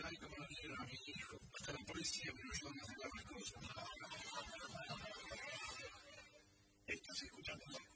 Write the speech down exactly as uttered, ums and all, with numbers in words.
sabe cómo lo dieron a mi hijo. Hasta la policía me ayudó a hacer las cosas. Estás escuchando